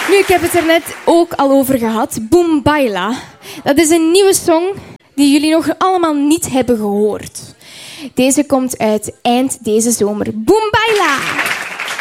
Nu, ik heb het er net ook al over gehad. Boom Baila. Dat is een nieuwe song die jullie nog allemaal niet hebben gehoord. Deze komt uit eind deze zomer. Boom Baila!